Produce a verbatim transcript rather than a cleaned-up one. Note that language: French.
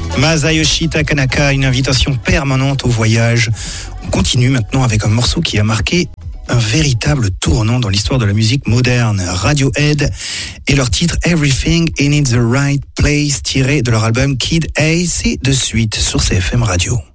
Masayoshi Takanaka, une invitation permanente au voyage. On continue maintenant avec un morceau qui a marqué un véritable tournant dans l'histoire de la musique moderne. Radiohead et leur titre Everything in It's the Right Place, tiré de leur album Kid A. C'est de suite sur C F M Radio.